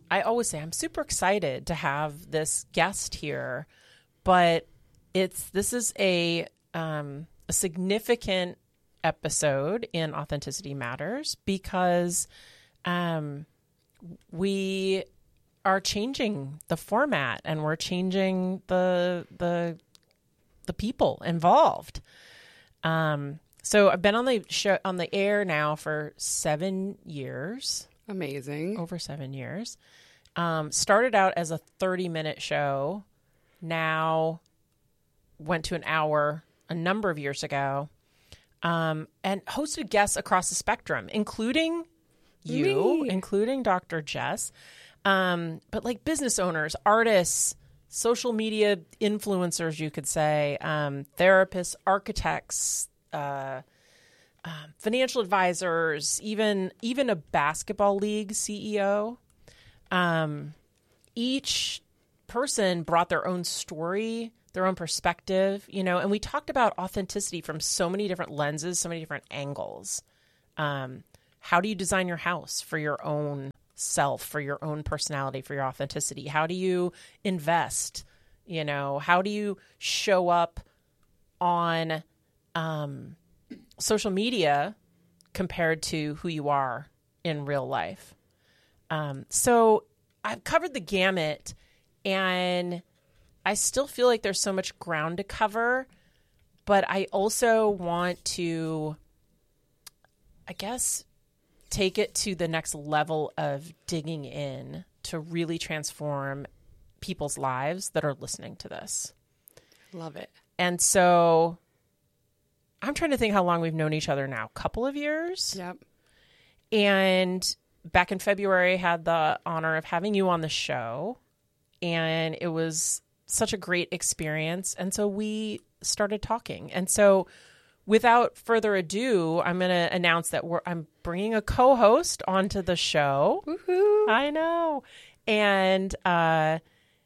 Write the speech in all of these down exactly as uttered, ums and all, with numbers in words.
I always say I'm super excited to have this guest here, but it's this is a um, a significant episode in Authenticity Matters because um, we are changing the format and we're changing the the the people involved. Um, so I've been on the show on the air now for seven years. Amazing. Over seven years. Um, started out as a thirty minute show. Now went to an hour a number of years ago. Um, and hosted guests across the spectrum, including you, Me. including Doctor Jess. Um, but like business owners, artists, social media influencers, you could say, um, therapists, architects, uh, um, financial advisors, even even a basketball league C E O. Um, each person brought their own story, their own perspective, you know, and we talked about authenticity from so many different lenses, so many different angles. Um, how do you design your house for your own self, for your own personality, for your authenticity? How do you invest? You know, how do you show up on um, social media compared to who you are in real life? Um, so I've covered the gamut, and I still feel like there's so much ground to cover, but I also want to, I guess, take it to the next level of digging in to really transform people's lives that are listening to this. Love it. And so I'm trying to think how long we've known each other now. Couple of years? Yep. And back in February, I had the honor of having you on the show, and it was such a great experience. And so we started talking. And so without further ado, I'm going to announce that we're, I'm bringing a co-host onto the show. Woohoo. I know. And uh,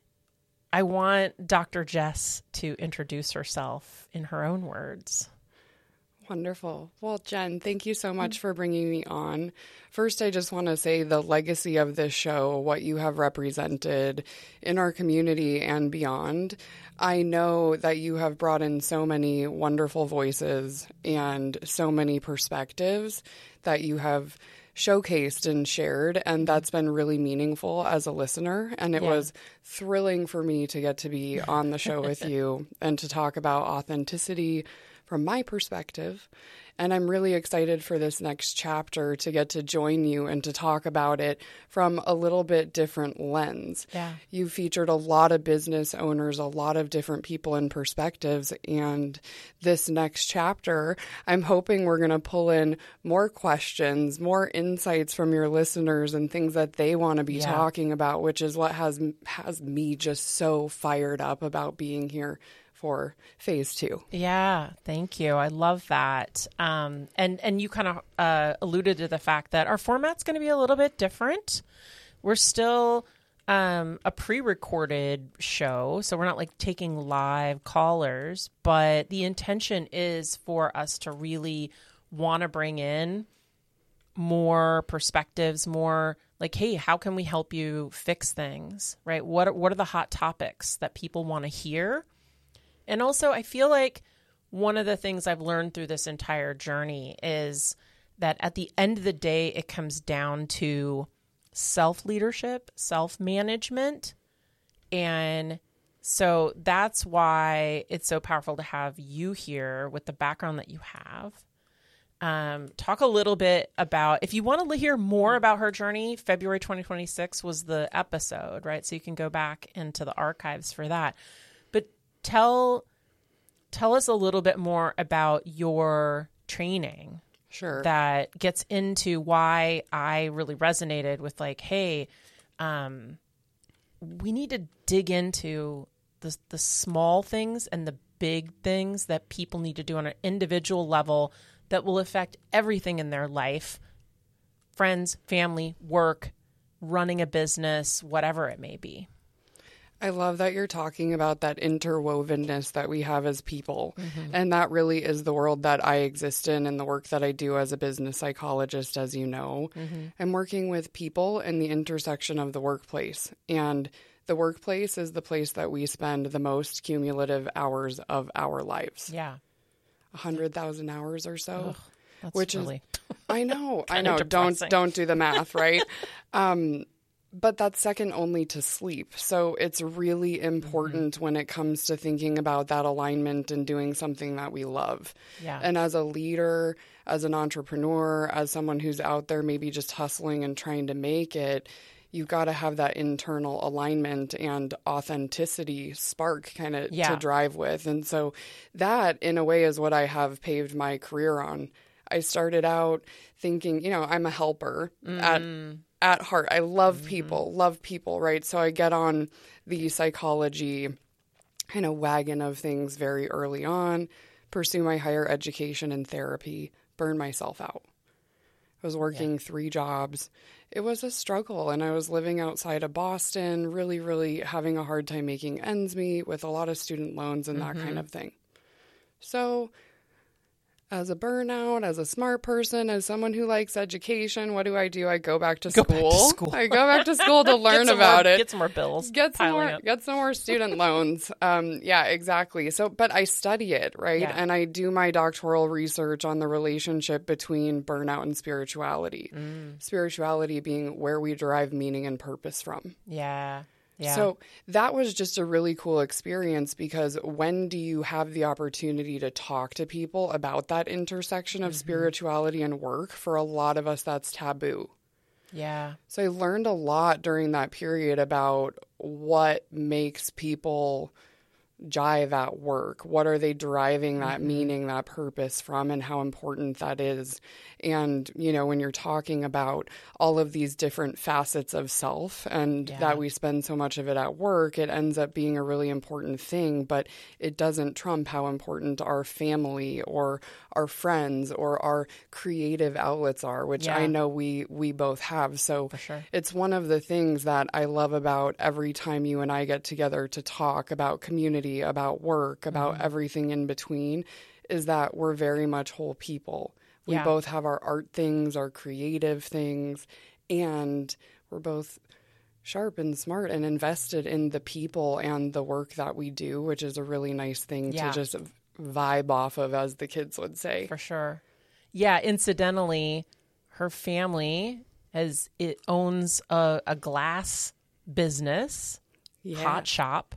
I want Doctor Jess to introduce herself in her own words. Wonderful. Well, Jen, thank you so much for bringing me on. First, I just want to say the legacy of this show, what you have represented in our community and beyond. I know that you have brought in so many wonderful voices and so many perspectives that you have showcased and shared, and that's been really meaningful as a listener. And it Yeah. was thrilling for me to get to be on the show with you and to talk about authenticity from my perspective. And I'm really excited for this next chapter to get to join you and to talk about it from a little bit different lens. Yeah. You featured a lot of business owners, a lot of different people and perspectives. And this next chapter, I'm hoping we're going to pull in more questions, more insights from your listeners and things that they want to be Yeah. talking about, which is what has has me just so fired up about being here for phase two. Yeah, thank you. I love that. Um, and, and you kind of uh, alluded to the fact that our format's going to be a little bit different. We're still um, a pre-recorded show, so we're not like taking live callers, but the intention is for us to really want to bring in more perspectives, more like, hey, how can we help you fix things, right? What are, what are the hot topics that people want to hear? And also, I feel like one of the things I've learned through this entire journey is that at the end of the day, it comes down to self-leadership, self-management. And so that's why it's so powerful to have you here with the background that you have. Um, talk a little bit about, if you want to hear more about her journey, February twenty twenty-six was the episode, right? So you can go back into the archives for that. Tell tell us a little bit more about your training. Sure. That gets into why I really resonated with like, hey, um, we need to dig into the the small things and the big things that people need to do on an individual level that will affect everything in their life, friends, family, work, running a business, whatever it may be. I love that you're talking about that interwovenness that we have as people. Mm-hmm. And that really is the world that I exist in and the work that I do as a business psychologist, as you know. Mm-hmm. I'm working with people in the intersection of the workplace. And the workplace is the place that we spend the most cumulative hours of our lives. Yeah. one hundred thousand hours or so. Ugh, that's which really is, I know, I know. Don't, don't do the math, right? um, But that's second only to sleep. So it's really important mm-hmm. when it comes to thinking about that alignment and doing something that we love. Yeah. And as a leader, as an entrepreneur, as someone who's out there maybe just hustling and trying to make it, you've got to have that internal alignment and authenticity spark kind of yeah. to drive with. And so that, in a way, is what I have paved my career on. I started out thinking, you know, I'm a helper mm. at at heart. I love mm-hmm. people, love people, right? So I get on the psychology kind of wagon of things very early on, pursue my higher education and therapy, burn myself out. I was working yeah. three jobs. It was a struggle, and I was living outside of Boston, really, really having a hard time making ends meet with a lot of student loans and mm-hmm. that kind of thing. So as a burnout, as a smart person, as someone who likes education, what do I do? I go back to go school. Back to school. I go back to school to learn about more, it. Get some more bills. Get some more. Up. Get some more student loans. Um, yeah, exactly. So, but I study it, right? Yeah. And I do my doctoral research on the relationship between burnout and spirituality. Mm. Spirituality being where we derive meaning and purpose from. Yeah. Yeah. So that was just a really cool experience, because when do you have the opportunity to talk to people about that intersection of mm-hmm. spirituality and work? For a lot of us, that's taboo. Yeah. So I learned a lot during that period about what makes people jive at work. What are they deriving that mm-hmm. meaning, that purpose from, and how important that is. And, you know, when you're talking about all of these different facets of self and yeah. that we spend so much of it at work, it ends up being a really important thing, but it doesn't trump how important our family or our friends or our creative outlets are, which yeah. I know we, we both have. So For sure. It's one of the things that I love about every time you and I get together to talk about community, about work, about mm-hmm. everything in between, is that we're very much whole people. We yeah. both have our art things, our creative things, and we're both sharp and smart and invested in the people and the work that we do, which is a really nice thing yeah. to just vibe off of, as the kids would say. For sure. Yeah, incidentally, her family has it owns a, a glass business, yeah. hot shop.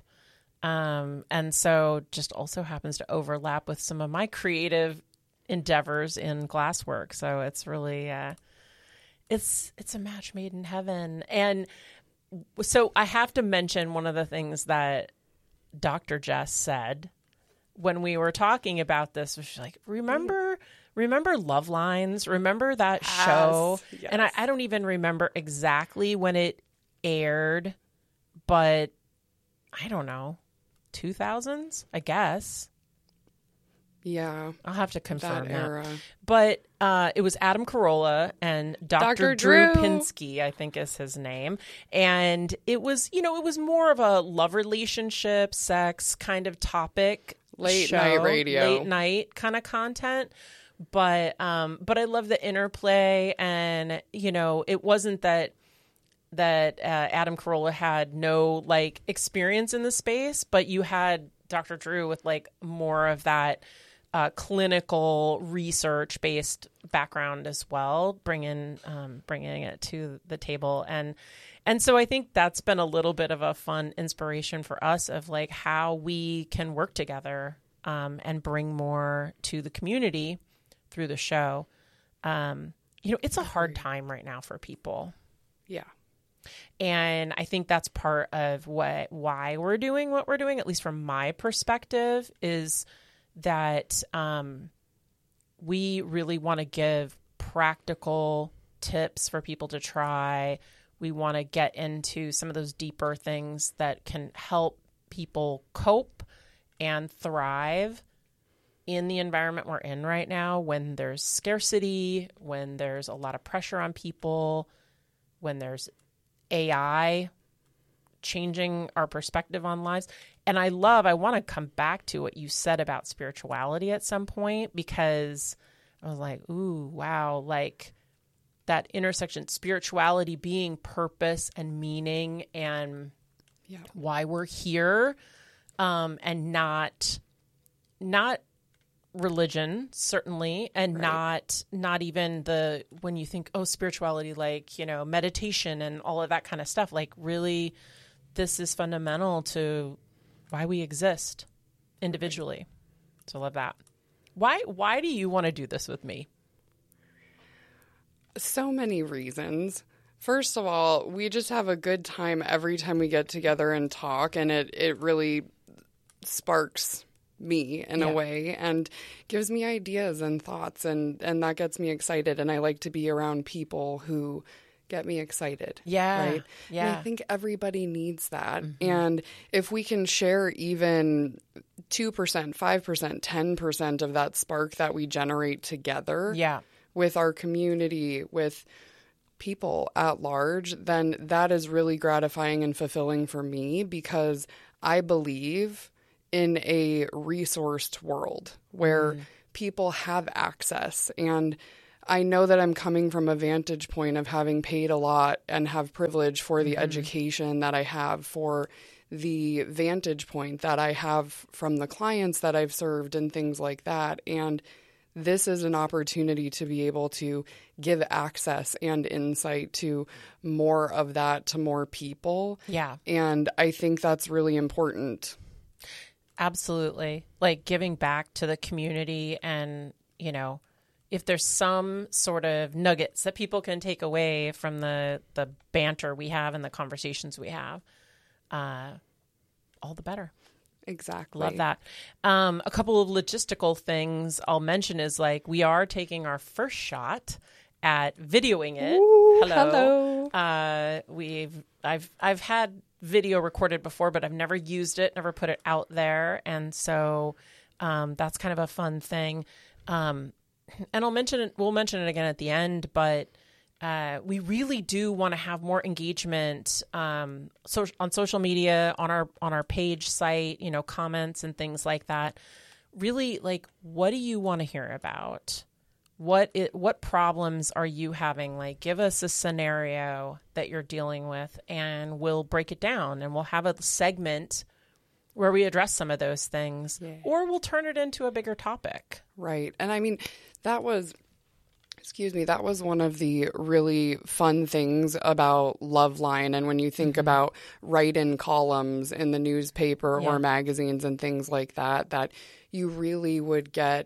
Um, and so just also happens to overlap with some of my creative endeavors in glasswork. So it's really, uh, it's, it's a match made in heaven. And so I have to mention one of the things that Doctor Jess said when we were talking about this, was she's like, remember, remember Love Lines? Remember that yes. show? Yes. And I, I don't even remember exactly when it aired, but I don't know, two thousands, I guess. Yeah. I'll have to confirm that. that. Era. But uh, it was Adam Carolla and Doctor Doctor Drew Drew Pinsky, I think is his name. And it was, you know, it was more of a love relationship, sex kind of topic. Late show, night radio. Late night kind of content. But um, but I love the interplay. And, you know, it wasn't that that uh, Adam Carolla had no, like, experience in the space, but you had Doctor Drew with, like, more of that Uh, clinical research-based background as well, bringing um, bringing it to the table, and and so I think that's been a little bit of a fun inspiration for us of like how we can work together um, and bring more to the community through the show. Um, you know, it's a hard time right now for people. Yeah. And I think that's part of what why we're doing what we're doing, at least from my perspective, is that um, we really want to give practical tips for people to try. We want to get into some of those deeper things that can help people cope and thrive in the environment we're in right now, when there's scarcity, when there's a lot of pressure on people, when there's A I changing our perspective on lives. And I love, I want to come back to what you said about spirituality at some point, because I was like, ooh, wow, like that intersection, spirituality being purpose and meaning and Yeah. why we're here, um, and not, not religion, certainly, and Right. not, not even the, when you think, oh, spirituality, like, you know, meditation and all of that kind of stuff, like really, this is fundamental to why we exist individually. So I love that. Why, why do you want to do this with me? So many reasons. First of all, we just have a good time every time we get together and talk, and it, it really sparks me in Yeah. a way and gives me ideas and thoughts, and, and that gets me excited. And I like to be around people who get me excited. Yeah. Right? Yeah. And I think everybody needs that. Mm-hmm. And if we can share even two percent, five percent, ten percent of that spark that we generate together Yeah. with our community, with people at large, then that is really gratifying and fulfilling for me, because I believe in a resourced world where mm. people have access. And I know that I'm coming from a vantage point of having paid a lot and have privilege for the mm-hmm. education that I have, for the vantage point that I have from the clients that I've served and things like that. And this is an opportunity to be able to give access and insight to more of that to more people. Yeah. And I think that's really important. Absolutely. Like giving back to the community, and, you know, if there's some sort of nuggets that people can take away from the, the banter we have and the conversations we have, uh, all the better. Exactly. Love that. Um, a couple of logistical things I'll mention is, like, we are taking our first shot at videoing it. Ooh, hello. hello. Uh, we've I've I've had video recorded before, but I've never used it, never put it out there, and so um, that's kind of a fun thing. Um, and I'll mention it. We'll mention it again at the end, but uh, we really do want to have more engagement um, so, on social media, on our on our page site, you know, comments and things like that. Really, like, what do you want to hear about? What it, what problems are you having? Like, give us a scenario that you're dealing with, and we'll break it down, and we'll have a segment where we address some of those things, yeah. or we'll turn it into a bigger topic. Right. And I mean, that was, excuse me, that was one of the really fun things about Loveline. And when you think mm-hmm. about write-in columns in the newspaper yeah. or magazines and things like that, that you really would get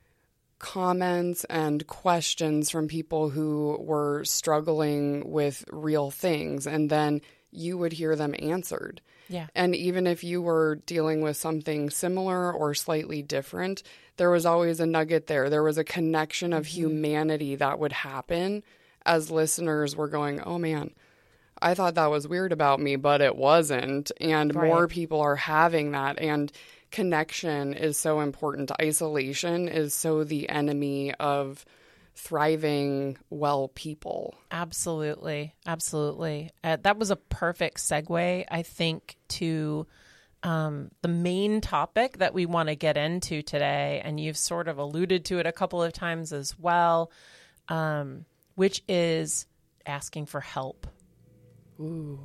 comments and questions from people who were struggling with real things, and then you would hear them answered. Yeah. And even if you were dealing with something similar or slightly different, there was always a nugget there. There was a connection of mm-hmm. humanity that would happen as listeners were going, oh man, I thought that was weird about me, but it wasn't. And right. more people are having that. And connection is so important. Isolation is so the enemy of thriving, well people. Absolutely. Absolutely. Uh, that was a perfect segue, I think, to um, the main topic that we want to get into today. And you've sort of alluded to it a couple of times as well, um, which is asking for help. Ooh.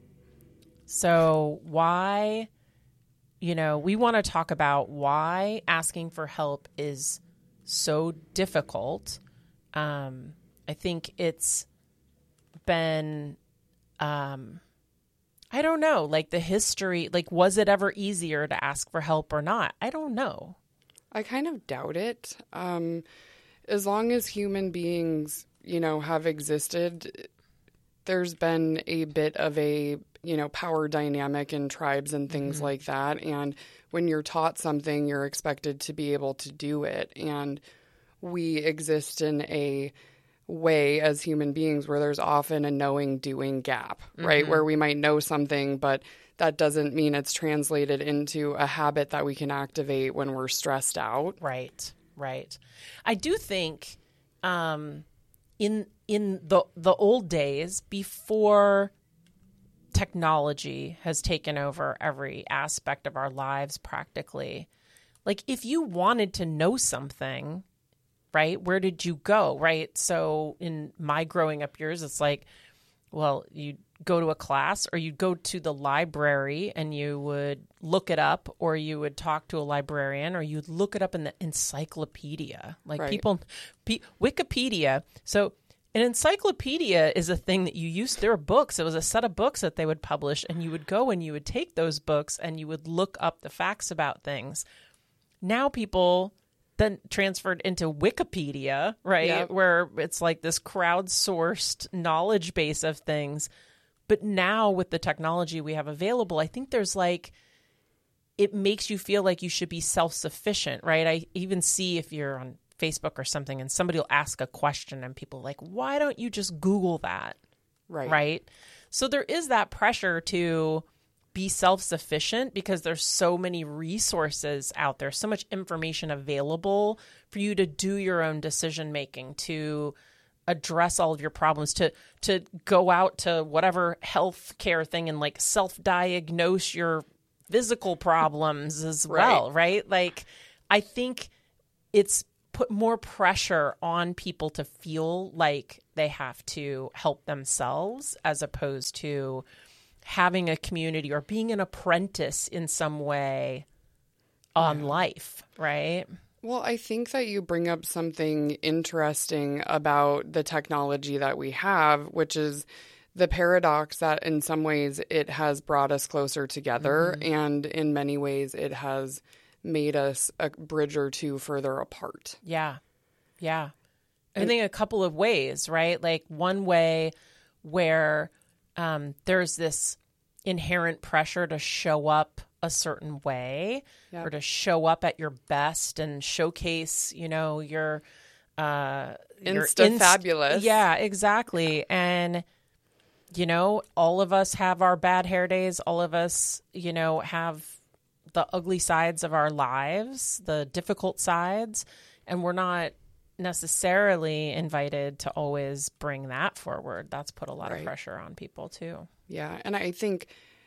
So why... You know, we want to talk about why asking for help is so difficult. Um, I think it's been, um, I don't know, like the history, like, was it ever easier to ask for help or not? I don't know. I kind of doubt it. Um, as long as human beings, you know, have existed, there's been a bit of a, you know, power dynamic in tribes and things mm-hmm. like that. And when you're taught something, you're expected to be able to do it. And we exist in a way as human beings where there's often a knowing doing gap, mm-hmm. right? Where we might know something, but that doesn't mean it's translated into a habit that we can activate when we're stressed out. Right, right. I do think um, in in the the old days, before technology has taken over every aspect of our lives practically. Like if you wanted to know something, right, where did you go, right? So in my growing up years, it's like, well, you go to a class or you'd go to the library and you would look it up, or you would talk to a librarian, or you'd look it up in the encyclopedia. Like Right. people, P- Wikipedia. So an encyclopedia is a thing that you used. There were books. It was a set of books that they would publish, and you would go and you would take those books and you would look up the facts about things. Now people then transferred into Wikipedia, right? Yep. Where it's like this crowdsourced knowledge base of things. But now with the technology we have available, I think there's like, it makes you feel like you should be self-sufficient, right? I even see if you're on Facebook or something and somebody will ask a question and people are like, why don't you just Google that? Right. Right. So there is that pressure to be self-sufficient because there's so many resources out there, so much information available for you to do your own decision making, to address all of your problems, to to go out to whatever healthcare thing and like self-diagnose your physical problems as Right. well, right? Like I think it's put more pressure on people to feel like they have to help themselves as opposed to having a community or being an apprentice in some way on Yeah. life, right? Well, I think that you bring up something interesting about the technology that we have, which is the paradox that in some ways it has brought us closer together, Mm-hmm. and in many ways it has made us a bridge or two further apart. Yeah. Yeah. I think a couple of ways, right? Like one way where um, there's this inherent pressure to show up a certain way Yep. or to show up at your best and showcase, you know, your uh your Insta-fabulous. Yeah, exactly. And you know, all of us have our bad hair days. All of us, you know, have the ugly sides of our lives, the difficult sides, and we're not necessarily invited to always bring that forward. That's put a lot Right. of pressure on people too. Yeah, and I think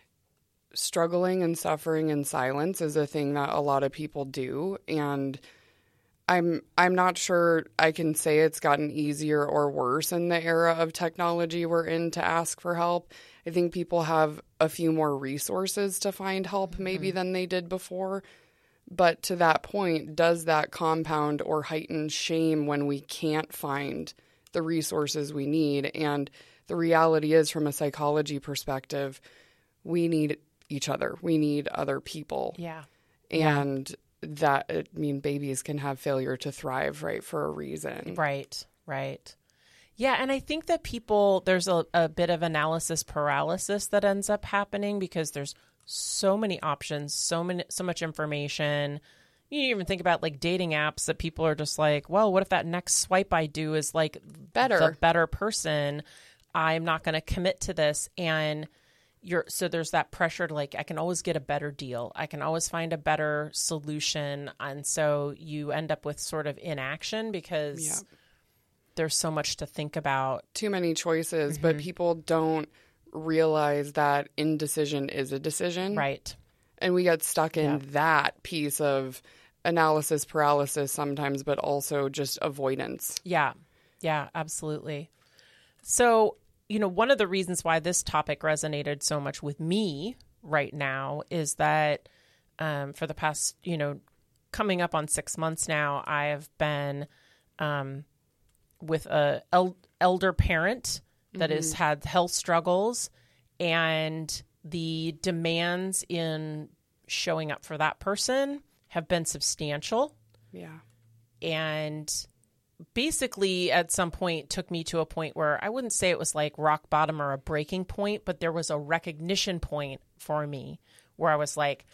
struggling and suffering in silence is a thing that a lot of people do, and I'm I'm not sure I can say it's gotten easier or worse in the era of technology we're in to ask for help. I think people have a few more resources to find help maybe than they did before. But to that point, does that compound or heighten shame when we can't find the resources we need? And the reality is, from a psychology perspective, we need each other. We need other people. Yeah. And that, I mean, babies can have failure to thrive, right, for a reason. Right, right. Yeah, and I think that people, there's a, a bit of analysis paralysis that ends up happening because there's so many options, so many, so much information. You even think about like dating apps that people are just like, well, what if that next swipe I do is like Better. the better person? I'm not going to commit to this. And you're, so there's that pressure to like, I can always get a better deal. I can always find a better solution. And so you end up with sort of inaction because Yeah. there's so much to think about. Too many choices, but people don't realize that indecision is a decision. Right. And we get stuck in Yeah. that piece of analysis paralysis sometimes, but also just avoidance. Yeah. Yeah, absolutely. So, you know, one of the reasons why this topic resonated so much with me right now is that um, for the past, you know, coming up on six months now, I have been um, with a el- elder parent that has had health struggles, and the demands in showing up for that person have been substantial. Yeah. And basically at some point took me to a point where I wouldn't say it was like rock bottom or a breaking point, but there was a recognition point for me where I was like,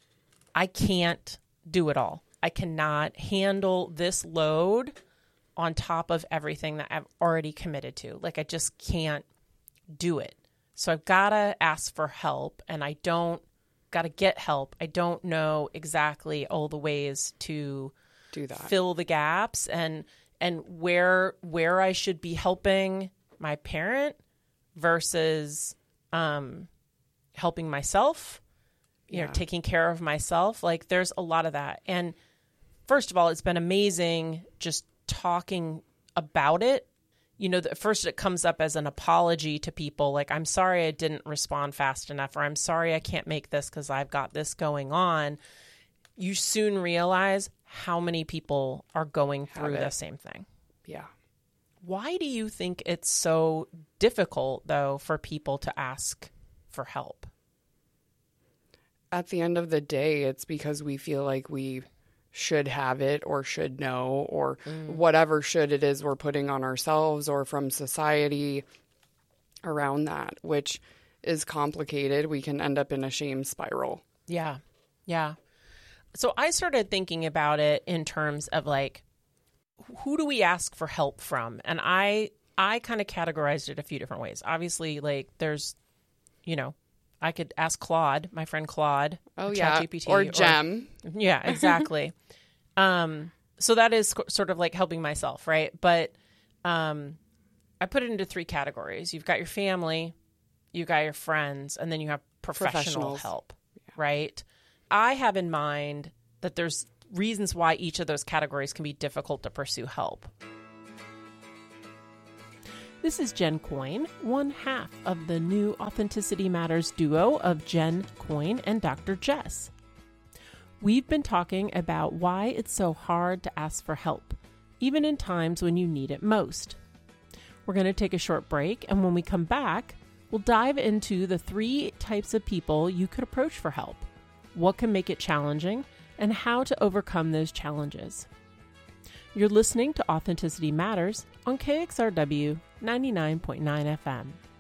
I can't do it all. I cannot handle this load on top of everything that I've already committed to. Like, I just can't do it. So I've got to ask for help, and I don't got to get help. I don't know exactly all the ways to Do that. fill the gaps and and where where I should be helping my parent versus um helping myself, you Yeah. know, taking care of myself. Like there's a lot of that. And first of all, it's been amazing just talking about it. You know, the, first it comes up as an apology to people. Like, I'm sorry I didn't respond fast enough, or I'm sorry I can't make this because I've got this going on. You soon realize how many people are going through the same thing. Yeah. Why do you think it's so difficult, though, for people to ask for help? At the end of the day, it's because we feel like we should have it or should know or mm. whatever should it is we're putting on ourselves or from society around that, which is complicated. We can end up in a shame spiral. Yeah. Yeah. So I started thinking about it in terms of like, who do we ask for help from? And I, I kind of categorized it a few different ways. Obviously, like there's, you know, I could ask Claude, my friend Claude. Oh, or yeah. ChatGPT, or Gem. Or, yeah, exactly. um, so that is sort of like helping myself, right? But um, I put it into three categories. You've got your family, you've got your friends, and then you have professional help, yeah. right? I have in mind that there's reasons why each of those categories can be difficult to pursue help. This is Jen Coyne, one half of the new Authenticity Matters duo of Jen Coyne and Doctor Jess. We've been talking about why it's so hard to ask for help, even in times when you need it most. We're going to take a short break, and when we come back, we'll dive into the three types of people you could approach for help, what can make it challenging, and how to overcome those challenges. You're listening to Authenticity Matters on K X R W ninety-nine point nine F M.